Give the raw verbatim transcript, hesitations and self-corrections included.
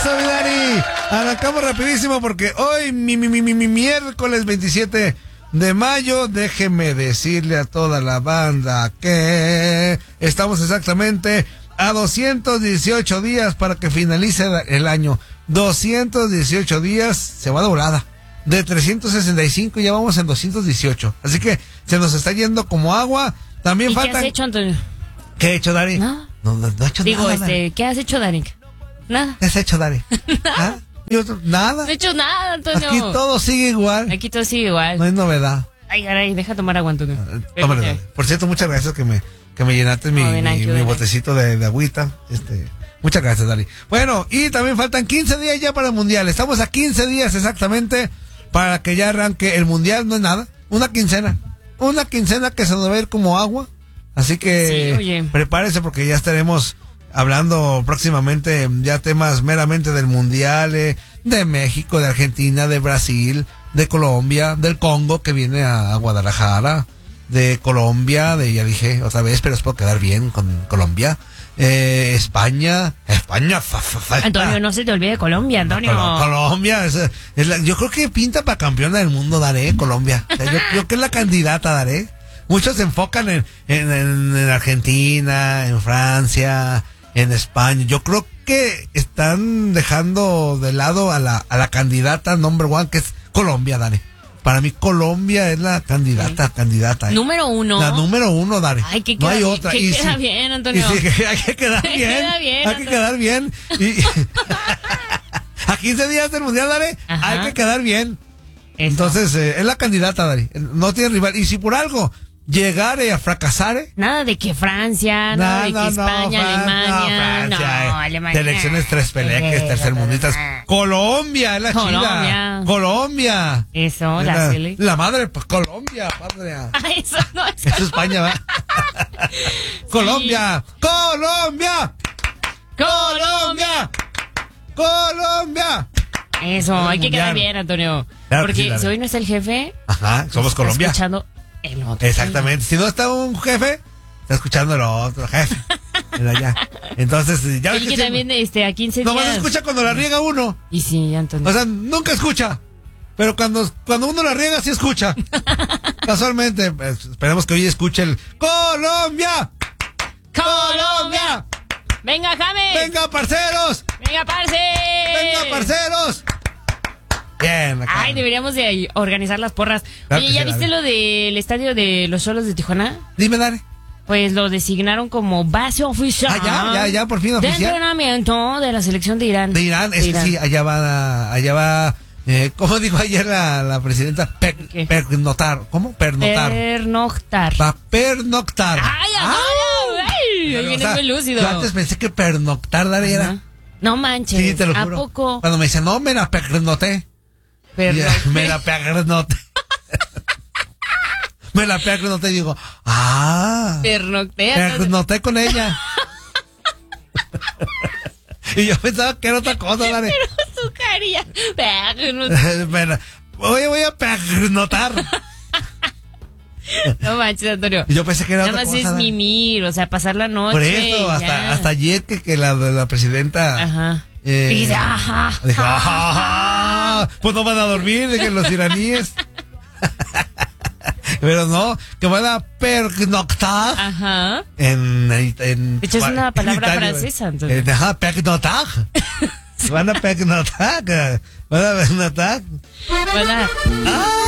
Eso, mi Dani. Arrancamos rapidísimo porque hoy, mi, mi, mi, mi, mi miércoles veintisiete de mayo, déjeme decirle a toda la banda que estamos exactamente a doscientos dieciocho días para que finalice el año. doscientos dieciocho días, se va de volada. De trescientos sesenta y cinco ya vamos en doscientos dieciocho. Así que se nos está yendo como agua. También ¿Y faltan... qué has hecho, Antonio? ¿Qué he hecho, Dari? ¿No? No, no, no he hecho Digo, nada. este, Dari. ¿qué has hecho, Dari? Nada. ¿Qué has hecho, Dari? ¿Ah? Yo, nada. No he hecho nada, Antonio. Aquí todo sigue igual. Aquí todo sigue igual. No hay novedad. Ay, caray, deja tomar agua, Antonio. Tómale, Dari. Por cierto, muchas gracias que me, que me llenaste mi, No, de mi, nada, mi de nada. botecito de, de agüita. Este, muchas gracias, Dari. Bueno, y también faltan quince días ya para el Mundial. Estamos a quince días exactamente para que ya arranque el Mundial. No es nada. Una quincena. Una quincena que se nos va a ir como agua. Así que Sí, oye. prepárese porque ya estaremos hablando próximamente ya temas meramente del Mundial, eh, de México, de Argentina, de Brasil, de Colombia, del Congo que viene a, a Guadalajara, de Colombia, de ya dije otra vez, pero espero quedar bien con Colombia, eh, España, España, fa, fa, fa, Antonio, no se te olvide Colombia, Antonio. Col- Colombia, es, es la- yo creo que pinta para campeona del mundo, Daré, Colombia. O sea, yo yo creo que es la candidata, Daré. Muchos se enfocan en, en, en, en Argentina, en Francia, en España. Yo creo que están dejando de lado a la, a la candidata number one, que es Colombia, Dani. Para mí Colombia es la candidata, candidata. ¿eh? Número uno. La número uno, Dani. Ay, que no queda hay bien, otra. que Y queda sí- bien, y Antonio. sí, que hay que quedar Que bien. queda bien, hay que Antonio. quedar bien. Y a quince días del Mundial, Dani, Ajá. hay que quedar bien. Eso. Entonces, eh, es la candidata, Dari. No tiene rival. Y si por algo llegare a fracasar, ¿eh? Nada de que Francia, nada de que España, Fran- Alemania. no, Francia, No, eh. Alemania. Selecciones tres peleques, tercermundistas. Colombia, es la Colombia. chida. Colombia. Eso, Es la la, Cele. la madre, pues Colombia, padre. Ah, eso no es. Eso es España, ¿va? Colombia. Colombia. Colombia. Colombia. Eso, hay que quedar Mundial. bien, Antonio. Claro que Porque sí, dale. si hoy no está el jefe, Ajá, somos está Colombia. escuchando el otro. Exactamente. Si no está un jefe, está escuchando el otro jefe. Mira, ya. Entonces, ya ves Y que que siempre- también este, a quince nomás días. escucha cuando la riega uno. Y sí, Antonio. O sea, nunca escucha. Pero cuando, cuando uno la riega, sí escucha. Casualmente, pues, esperemos que hoy escuche el Colombia. Colombia. ¡Venga, James! Venga, parceros. ¡Venga, parce! Venga, parceros. Bien, acá. Ay, deberíamos de organizar las porras. Claro Oye, que ¿ya sí, viste dale. lo del estadio de los Xolos de Tijuana? Dime, dale. Pues lo designaron como base oficial. Ah, ya, ya, ya, por fin De oficial. entrenamiento de la selección de Irán. De Irán, es De que sí, allá va, allá va, eh, ¿cómo dijo ayer la, la presidenta? Per, ¿Qué? pernotar, ¿cómo? Pernotar. Pernoctar. Va a pernoctar. ¡Ay, Ah, Antonio! ¡Ay! Hoy o vienes sea, muy lúcido. Yo antes pensé que pernoctar, Dale, era. Ajá. No manches. Sí, te lo ¿A juro. poco? Cuando me dicen, no, me la pernoté. Perno- Ya, me la pernoté. me la pernoté y digo, ah, Pernoctea. pernoté con ella. y yo pensaba que era otra cosa, Dale. Pero su carilla. Perno- Bueno, Oye, voy a pernotar. No manches, Antonio. Y yo pensé que era Nada otra más cosa. es Dale. mimir, o sea, pasar la noche. Por eso, hasta, ya. hasta ayer que, que la, la presidenta Ajá. eh, Dice, ajá. dijo, "Ajá, pues no van a dormir de que los iraníes. Pero no, que van a pernoctar Ajá. en, en, en De hecho, es una en palabra Italia, francesa, entonces. eh, Ajá, pernoctar. Van a pernoctar. Van a pernoctar. Bueno, ¡Ah!